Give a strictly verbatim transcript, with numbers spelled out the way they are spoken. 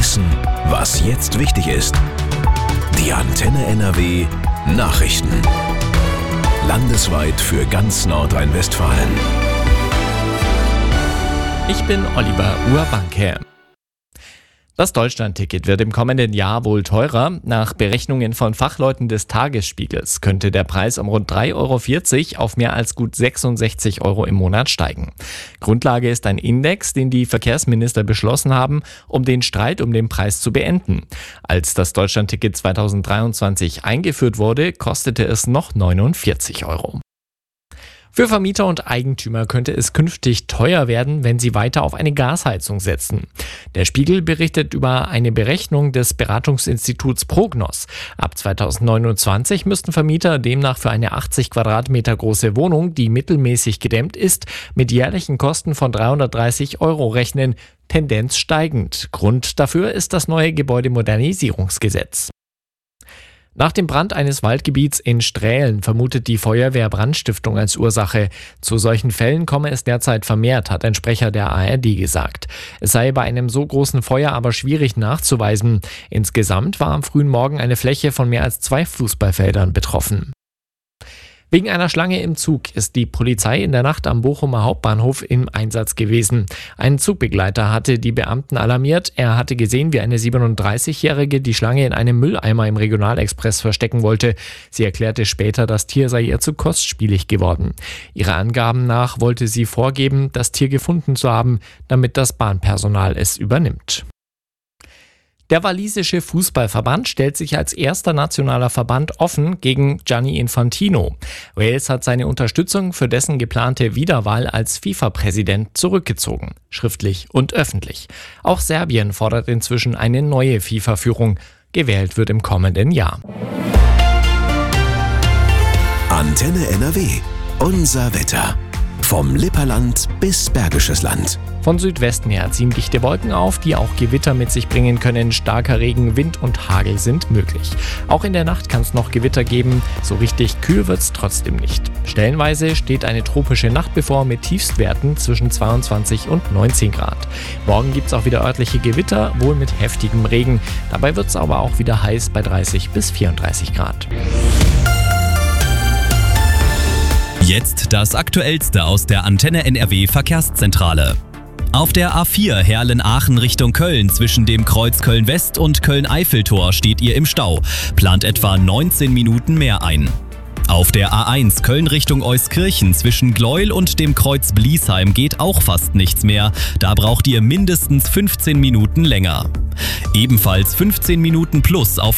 Wissen, was jetzt wichtig ist. Die Antenne N R W Nachrichten. Landesweit für ganz Nordrhein-Westfalen. Ich bin Oliver Urbanke. Das Deutschland-Ticket wird im kommenden Jahr wohl teurer. Nach Berechnungen von Fachleuten des Tagesspiegels könnte der Preis um rund drei Euro vierzig auf mehr als gut sechsundsechzig Euro im Monat steigen. Grundlage ist ein Index, den die Verkehrsminister beschlossen haben, um den Streit um den Preis zu beenden. Als das Deutschland-Ticket zweitausenddreiundzwanzig eingeführt wurde, kostete es noch neunundvierzig Euro. Für Vermieter und Eigentümer könnte es künftig teuer werden, wenn sie weiter auf eine Gasheizung setzen. Der Spiegel berichtet über eine Berechnung des Beratungsinstituts Prognos. Ab zweitausendneunundzwanzig müssten Vermieter demnach für eine achtzig Quadratmeter große Wohnung, die mittelmäßig gedämmt ist, mit jährlichen Kosten von dreihundertdreißig Euro rechnen, Tendenz steigend. Grund dafür ist das neue Gebäudemodernisierungsgesetz. Nach dem Brand eines Waldgebiets in Strählen vermutet die Feuerwehr Brandstiftung als Ursache. Zu solchen Fällen komme es derzeit vermehrt, hat ein Sprecher der A R D gesagt. Es sei bei einem so großen Feuer aber schwierig nachzuweisen. Insgesamt war am frühen Morgen eine Fläche von mehr als zwei Fußballfeldern betroffen. Wegen einer Schlange im Zug ist die Polizei in der Nacht am Bochumer Hauptbahnhof im Einsatz gewesen. Ein Zugbegleiter hatte die Beamten alarmiert. Er hatte gesehen, wie eine siebenunddreißigjährige die Schlange in einem Mülleimer im Regionalexpress verstecken wollte. Sie erklärte später, das Tier sei ihr zu kostspielig geworden. Ihrer Angaben nach wollte sie vorgeben, das Tier gefunden zu haben, damit das Bahnpersonal es übernimmt. Der walisische Fußballverband stellt sich als erster nationaler Verband offen gegen Gianni Infantino. Wales hat seine Unterstützung für dessen geplante Wiederwahl als FIFA-Präsident zurückgezogen, schriftlich und öffentlich. Auch Serbien fordert inzwischen eine neue FIFA-Führung. Gewählt wird im kommenden Jahr. Antenne N R W. Unser Wetter. Vom Lipperland bis Bergisches Land. Von Südwesten her ziehen dichte Wolken auf, die auch Gewitter mit sich bringen können. Starker Regen, Wind und Hagel sind möglich. Auch in der Nacht kann es noch Gewitter geben. So richtig kühl wird es trotzdem nicht. Stellenweise steht eine tropische Nacht bevor mit Tiefstwerten zwischen zweiundzwanzig und neunzehn Grad. Morgen gibt es auch wieder örtliche Gewitter, wohl mit heftigem Regen. Dabei wird es aber auch wieder heiß bei dreißig bis vierunddreißig Grad. Jetzt das Aktuellste aus der Antenne N R W Verkehrszentrale. Auf der A vier Herlen-Aachen Richtung Köln zwischen dem Kreuz Köln-West und Köln-Eiffeltor steht ihr im Stau. Plant etwa neunzehn Minuten mehr ein. Auf der A eins Köln Richtung Euskirchen zwischen Gleuel und dem Kreuz Bliesheim geht auch fast nichts mehr. Da braucht ihr mindestens fünfzehn Minuten länger. Ebenfalls fünfzehn Minuten plus auf